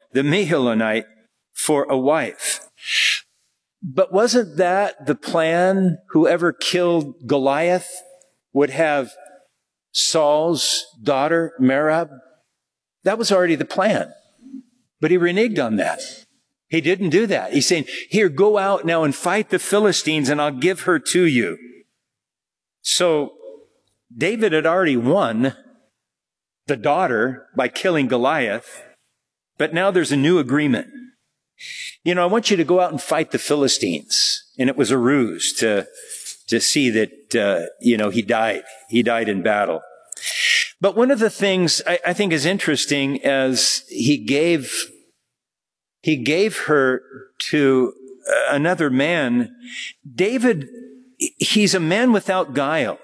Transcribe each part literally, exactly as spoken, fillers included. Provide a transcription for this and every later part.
the Mehulonite, for a wife. But wasn't that the plan? Whoever killed Goliath would have Saul's daughter, Merab? That was already the plan. But he reneged on that. He didn't do that. He's saying, here, go out now and fight the Philistines and I'll give her to you. So David had already won the daughter by killing Goliath, but now there's a new agreement. You know, I want you to go out and fight the Philistines. And it was a ruse to, to see that, uh, you know, he died. He died in battle. But one of the things I, I think is interesting as he gave, he gave her to another man. David, he's a man without guile.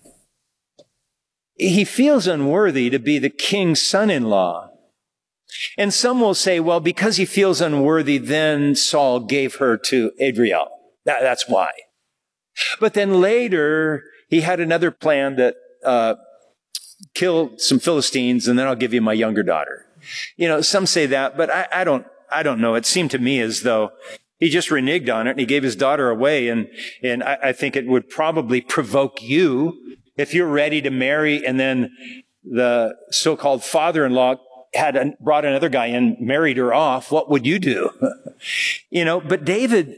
He feels unworthy to be the king's son-in-law. And some will say, well, because he feels unworthy, then Saul gave her to Adriel. That, that's why. But then later, he had another plan that, uh, kill some Philistines and then I'll give you my younger daughter. You know, some say that, but I, I don't, I don't know. It seemed to me as though he just reneged on it and he gave his daughter away. And, and I, I think it would probably provoke you if you're ready to marry and then the so-called father-in-law had a, brought another guy in, married her off. What would you do? You know, but David,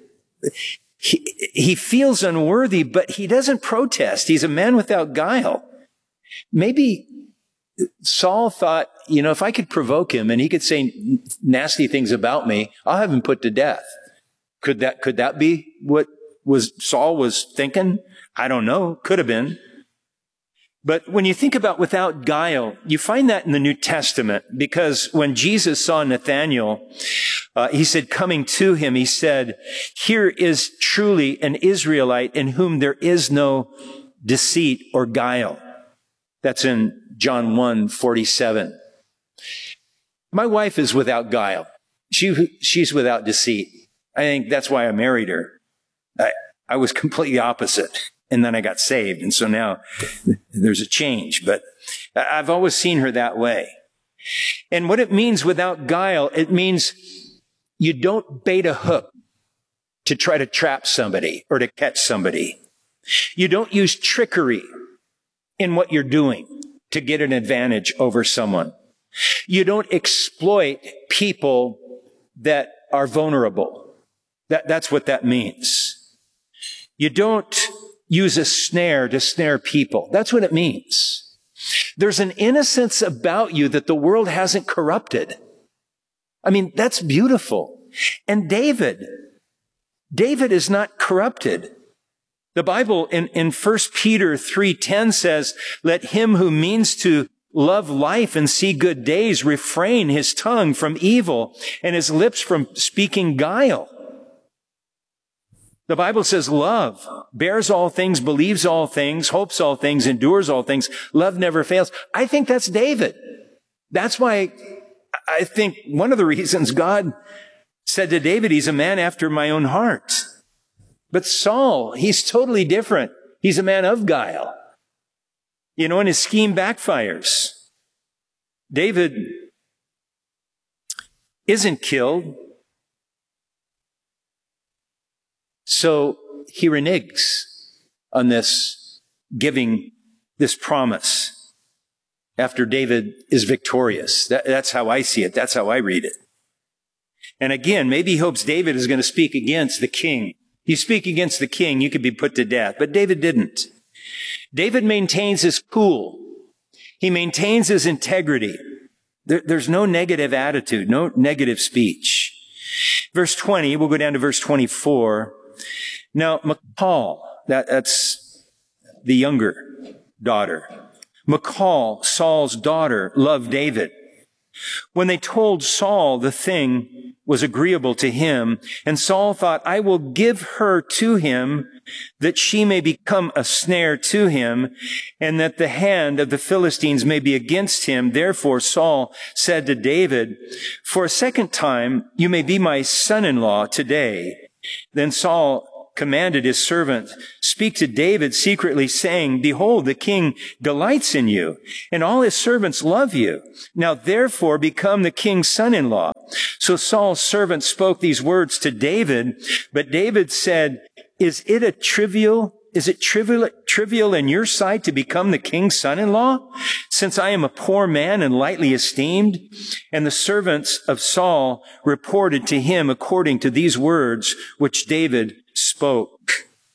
he, he feels unworthy, but he doesn't protest. He's a man without guile. Maybe Saul thought, you know, if I could provoke him and he could say nasty things about me, I'll have him put to death. Could that, could that be what was Saul was thinking? I don't know. Could have been. But when you think about without guile, you find that in the New Testament, because when Jesus saw Nathanael, uh, he said, coming to him, he said, here is truly an Israelite in whom there is no deceit or guile. That's in John one forty-seven. My wife is without guile. She, she's without deceit. I think that's why I married her. I, I was completely opposite. And then I got saved. And so now there's a change. But I've always seen her that way. And what it means without guile, it means you don't bait a hook to try to trap somebody or to catch somebody. You don't use trickery in what you're doing to get an advantage over someone. You don't exploit people that are vulnerable. That, that's what that means. You don't use a snare to snare people. That's what it means. There's an innocence about you that the world hasn't corrupted. I mean, that's beautiful. And David, David is not corrupted. The Bible in, in First Peter three ten says, let him who means to love life and see good days refrain his tongue from evil and his lips from speaking guile. The Bible says love bears all things, believes all things, hopes all things, endures all things. Love never fails. I think that's David. That's why I think one of the reasons God said to David, he's a man after my own heart. But Saul, he's totally different. He's a man of guile. You know, and his scheme backfires. David isn't killed. So he reneges on this, giving this promise after David is victorious. That, that's how I see it. That's how I read it. And again, maybe he hopes David is going to speak against the king. You speak against the king, you could be put to death. But David didn't. David maintains his cool. He maintains his integrity. There, there's no negative attitude, no negative speech. Verse twenty, we'll go down to verse twenty-four. Now, Michal, that, that's the younger daughter. Michal, Saul's daughter, loved David. When they told Saul the thing was agreeable to him, and Saul thought, I will give her to him that she may become a snare to him, and that the hand of the Philistines may be against him. Therefore Saul said to David, for a second time, you may be my son-in-law today. Then Saul commanded his servant, speak to David secretly, saying, behold, the king delights in you, and all his servants love you. Now therefore become the king's son-in-law. So Saul's servant spoke these words to David, but David said, is it a trivial, is it trivial, trivial in your sight to become the king's son-in-law, since I am a poor man and lightly esteemed? And the servants of Saul reported to him according to these words which David spoke.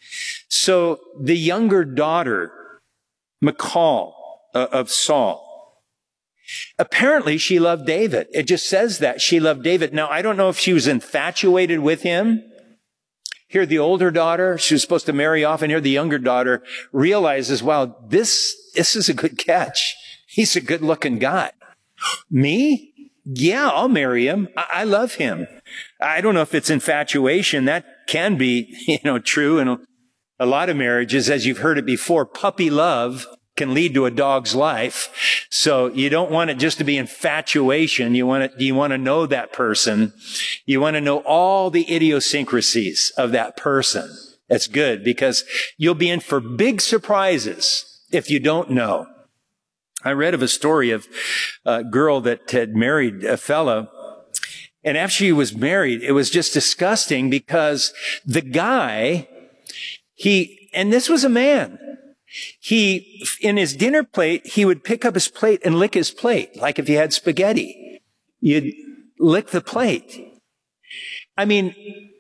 So the younger daughter, Michal, uh, of Saul, apparently she loved David. It just says that she loved David. Now, I don't know if she was infatuated with him. Here, the older daughter, she was supposed to marry off, and here the younger daughter realizes, wow, this, this is a good catch. He's a good-looking guy. Me? Yeah, I'll marry him. I, I love him. I don't know if it's infatuation. That can be, you know, true in a, a lot of marriages, as you've heard it before. Puppy love can lead to a dog's life. So you don't want it just to be infatuation. You want it, you want to know that person. You want to know all the idiosyncrasies of that person. That's good, because you'll be in for big surprises if you don't know. I read of a story of a girl that had married a fellow, and after she was married, it was just disgusting because the guy, he, and this was a man, He, in his dinner plate, he would pick up his plate and lick his plate, like if he had spaghetti. You'd lick the plate. I mean,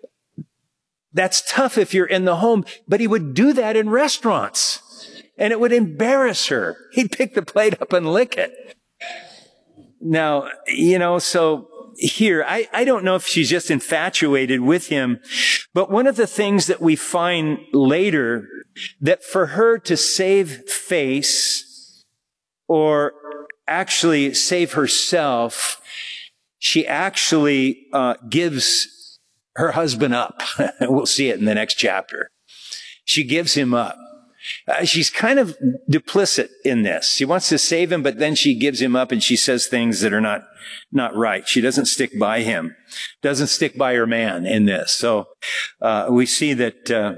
that's tough if you're in the home, but he would do that in restaurants, and it would embarrass her. He'd pick the plate up and lick it. Now, you know, so here, I, I don't know if she's just infatuated with him, but one of the things that we find later, that for her to save face or actually save herself, she actually uh, gives her husband up. We'll see it in the next chapter. She gives him up. Uh, she's kind of duplicit in this. She wants to save him, but then she gives him up and she says things that are not, not right. She doesn't stick by him, doesn't stick by her man in this. So uh, we see that uh,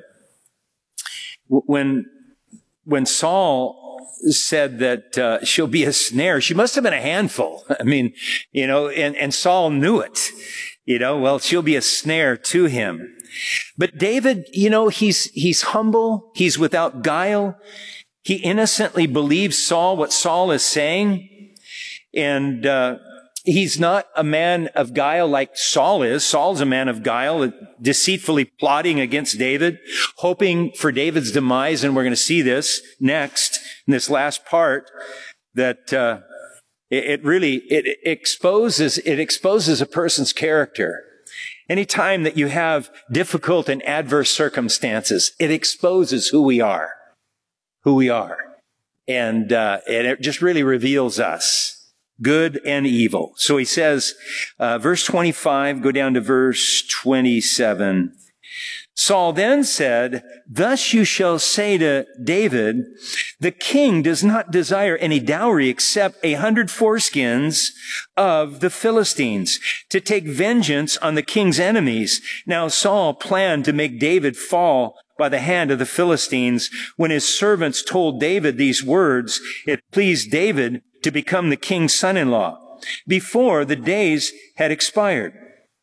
when, when Saul said that uh, she'll be a snare, she must have been a handful. I mean, you know, and, and Saul knew it. You know, well, she'll be a snare to him. But David, you know, he's, he's humble. He's without guile. He innocently believes Saul, what Saul is saying. And, uh, he's not a man of guile like Saul is. Saul's a man of guile, deceitfully plotting against David, hoping for David's demise. And we're going to see this next in this last part, that, uh, it, it really, it exposes, it exposes a person's character. Anytime that you have difficult and adverse circumstances, it exposes who we are, who we are. And, uh, and it just really reveals us, good and evil. So he says, uh, verse twenty-five, go down to verse twenty-seven. Saul then said, thus you shall say to David, the king does not desire any dowry except a hundred foreskins of the Philistines to take vengeance on the king's enemies. Now Saul planned to make David fall by the hand of the Philistines. When his servants told David these words, it pleased David to become the king's son-in-law before the days had expired.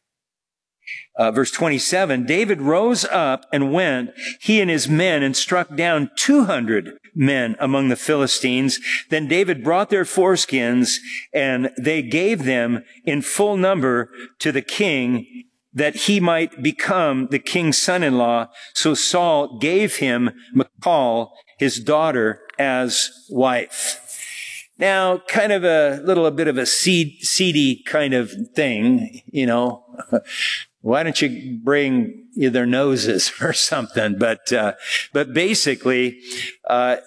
Uh, verse twenty-seven, David rose up and went, he and his men, and struck down two hundred men among the Philistines. Then David brought their foreskins, and they gave them in full number to the king, that he might become the king's son-in-law. So Saul gave him Michal, his daughter, as wife. Now, kind of a little a bit of a seed, seedy kind of thing, you know. Why don't you bring their noses or something? But, uh, but basically, uh,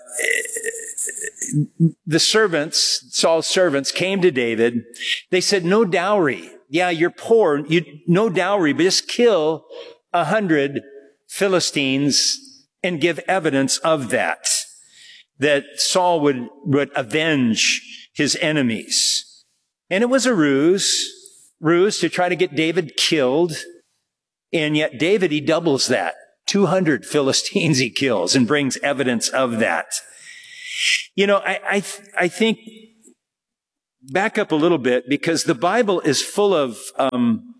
the servants, Saul's servants came to David. They said, no dowry. Yeah, you're poor. You, no dowry, but just kill a hundred Philistines and give evidence of that, that Saul would, would avenge his enemies. And it was a ruse. Ruse to try to get David killed. And yet David, he doubles that. two hundred Philistines he kills and brings evidence of that. You know, I, I, I think, back up a little bit, because the Bible is full of, um,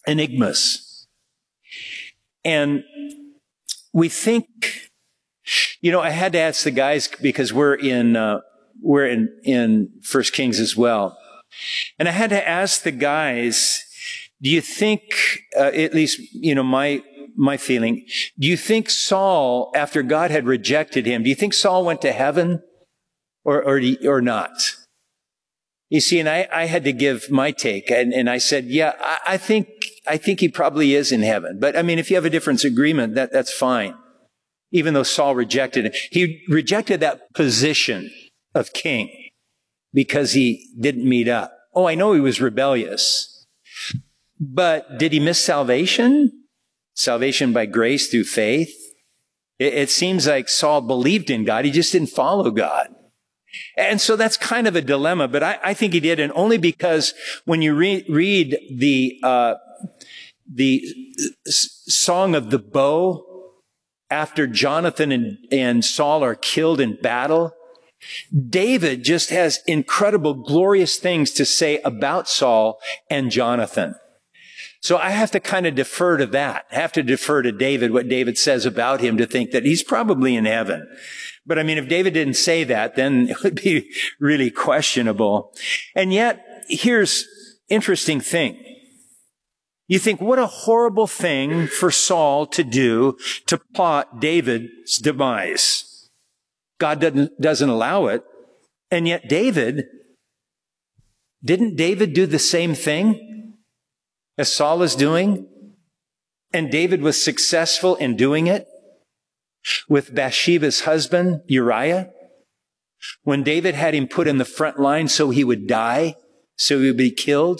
enigmas. And we think, you know, I had to ask the guys because we're in, uh, we're in, in First Kings as well. And I had to ask the guys, do you think, uh, at least, you know, my, my feeling, do you think Saul, after God had rejected him, do you think Saul went to heaven or, or, or not? You see, and I, I had to give my take, and, and I said, yeah, I, I think, I think he probably is in heaven. But I mean, if you have a different agreement, that, that's fine. Even though Saul rejected it. He rejected that position of king because he didn't meet up. Oh, I know he was rebellious. But did he miss salvation? Salvation by grace through faith? It, it seems like Saul believed in God. He just didn't follow God. And so that's kind of a dilemma, but I, I think he did, and only because when you re- read the uh, the s- Song of the Bow, after Jonathan and, and Saul are killed in battle, David just has incredible, glorious things to say about Saul and Jonathan. So I have to kind of defer to that. I have to defer to David, what David says about him, to think that he's probably in heaven. But I mean, if David didn't say that, then it would be really questionable. And yet, here's interesting thing. You think, what a horrible thing for Saul to do to plot David's demise. God doesn't, doesn't allow it. And yet David, didn't David do the same thing as Saul is doing? And David was successful in doing it with Bathsheba's husband, Uriah. When David had him put in the front line so he would die, so he would be killed,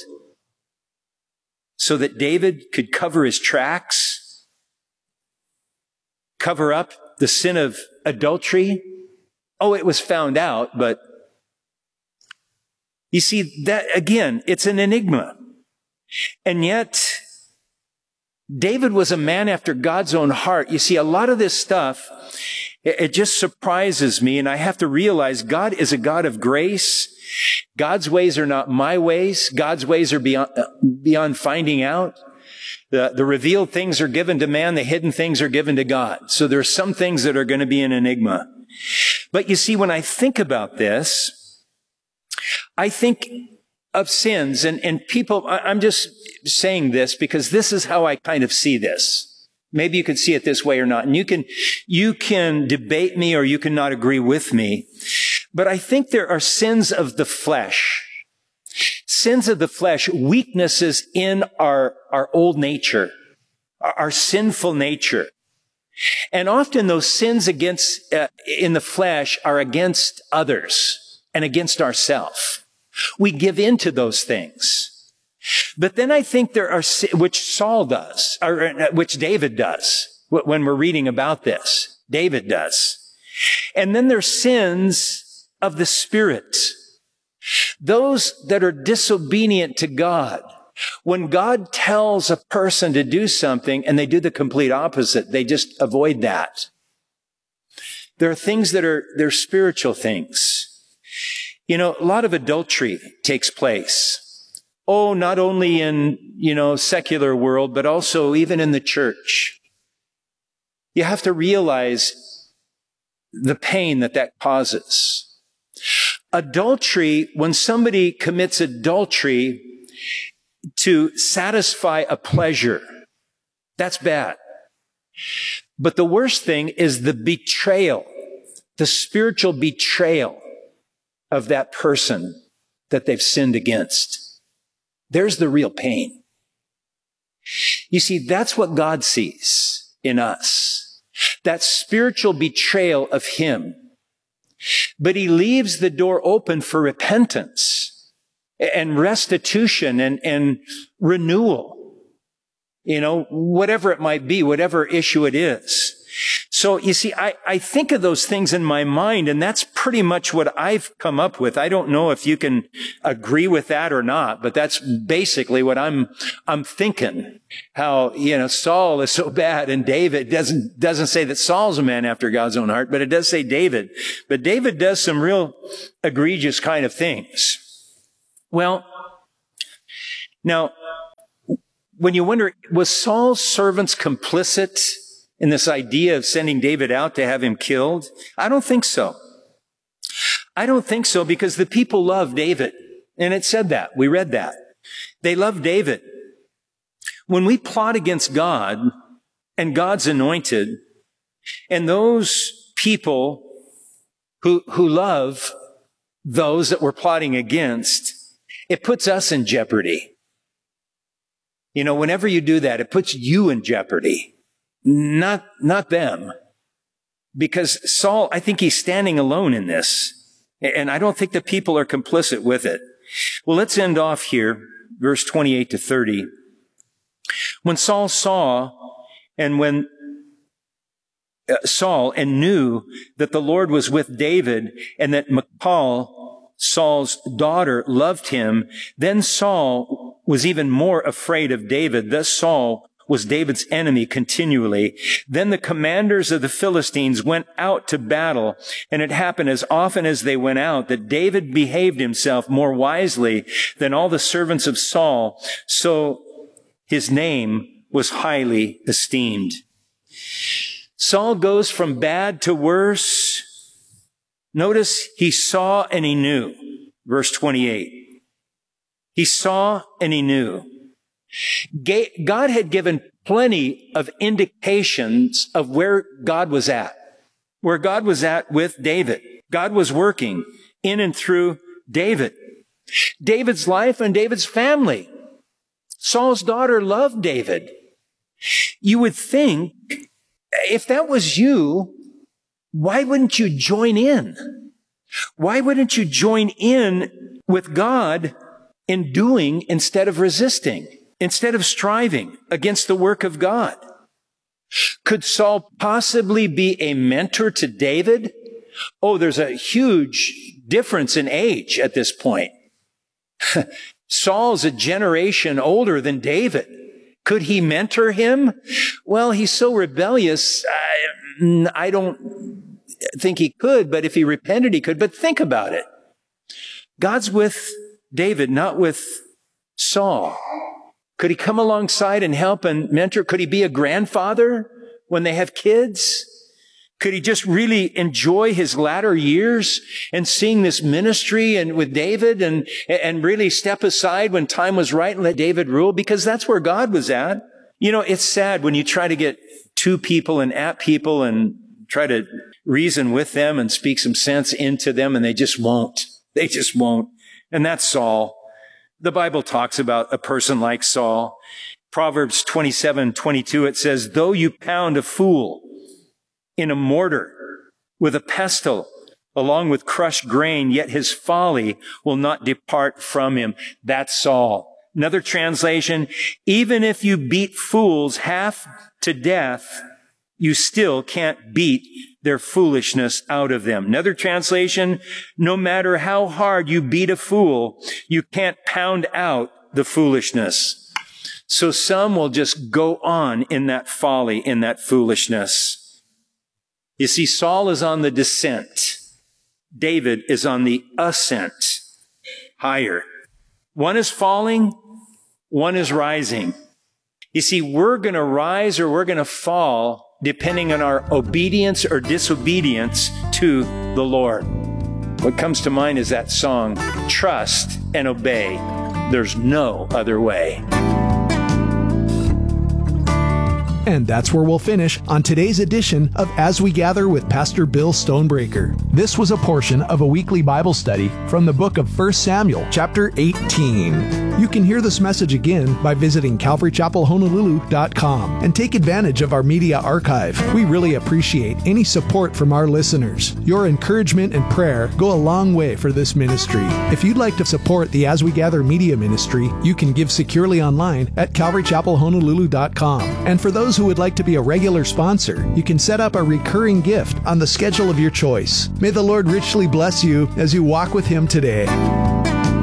so that David could cover his tracks, cover up the sin of adultery. Oh, it was found out, but you see, that again, it's an enigma. And yet, David was a man after God's own heart. You see, a lot of this stuff, it, it just surprises me, and I have to realize God is a God of grace. God's ways are not my ways. God's ways are beyond, uh, beyond finding out. The, the revealed things are given to man. The hidden things are given to God. So there are some things that are going to be an enigma. But you see, when I think about this, I think of sins, and, and people, I'm just saying this because this is how I kind of see this. Maybe you can see it this way or not. And you can, you can debate me or you can not agree with me. But I think there are sins of the flesh. Sins of the flesh, weaknesses in our, our old nature, our, our sinful nature. And often those sins against, uh, in the flesh are against others and against ourselves. We give in to those things. But then I think there are, which Saul does, or which David does, when we're reading about this. David does. And then there's sins of the Spirit. Those that are disobedient to God. When God tells a person to do something and they do the complete opposite, they just avoid that. There are things that are, they're spiritual things. You know, a lot of adultery takes place. Oh, not only in, you know, secular world, but also even in the church. You have to realize the pain that that causes. Adultery, when somebody commits adultery to satisfy a pleasure, that's bad. But the worst thing is the betrayal, the spiritual betrayal of that person that they've sinned against. There's the real pain. You see, that's what God sees in us. That spiritual betrayal of Him. But He leaves the door open for repentance and restitution and, and renewal. You know, whatever it might be, whatever issue it is. So, you see, I, I think of those things in my mind, and that's pretty much what I've come up with. I don't know if you can agree with that or not, but that's basically what I'm, I'm thinking. How, you know, Saul is so bad, and David doesn't, doesn't say that Saul's a man after God's own heart, but it does say David. But David does some real egregious kind of things. Well, now, when you wonder, was Saul's servants complicit in this idea of sending David out to have him killed? I don't think so. I don't think so, because the people love David. And it said that. We read that. They love David. When we plot against God and God's anointed, and those people who, who love those that we're plotting against, it puts us in jeopardy. You know, whenever you do that, it puts you in jeopardy, not, not them. Because Saul, I think he's standing alone in this. And I don't think the people are complicit with it. Well, let's end off here, verse twenty-eight to thirty. When Saul saw, and when uh, Saul and knew that the Lord was with David, and that Michal, Saul's daughter, loved him, then Saul was even more afraid of David. Thus Saul was David's enemy continually. Then the commanders of the Philistines went out to battle, and it happened as often as they went out that David behaved himself more wisely than all the servants of Saul, so his name was highly esteemed. Saul goes from bad to worse. Notice he saw and he knew. Verse twenty-eight. He saw and he knew. God had given plenty of indications of where God was at, where God was at with David. God was working in and through David. David's life and David's family. Saul's daughter loved David. You would think, if that was you, why wouldn't you join in? Why wouldn't you join in with God in doing instead of resisting? Instead of striving against the work of God? Could Saul possibly be a mentor to David? Oh, there's a huge difference in age at this point. Saul's a generation older than David. Could he mentor him? Well, he's so rebellious, I, I don't think he could, but if he repented, he could. But think about it. God's with David, not with Saul. Could he come alongside and help and mentor? Could he be a grandfather when they have kids? Could he just really enjoy his latter years and seeing this ministry and with David and, and really step aside when time was right and let David rule? Because that's where God was at. You know, it's sad when you try to get to people and at people and try to reason with them and speak some sense into them, and they just won't. They just won't. And that's Saul. The Bible talks about a person like Saul. Proverbs twenty-seven twenty-two, it says, though you pound a fool in a mortar with a pestle along with crushed grain, yet his folly will not depart from him. That's Saul. Another translation, even if you beat fools half to death, you still can't beat their foolishness out of them. Another translation, no matter how hard you beat a fool, you can't pound out the foolishness. So some will just go on in that folly, in that foolishness. You see, Saul is on the descent. David is on the ascent, higher. One is falling, one is rising. You see, we're going to rise or we're going to fall depending on our obedience or disobedience to the Lord. What comes to mind is that song, Trust and Obey. There's no other way. And that's where we'll finish on today's edition of As We Gather with Pastor Bill Stonebreaker. This was a portion of a weekly Bible study from the book of First Samuel, chapter eighteen. You can hear this message again by visiting calvary chapel honolulu dot com and take advantage of our media archive. We really appreciate any support from our listeners. Your encouragement and prayer go a long way for this ministry. If you'd like to support the As We Gather media ministry, you can give securely online at calvary chapel honolulu dot com. And for those who would like to be a regular sponsor, you can set up a recurring gift on the schedule of your choice. May the Lord richly bless you as you walk with Him today.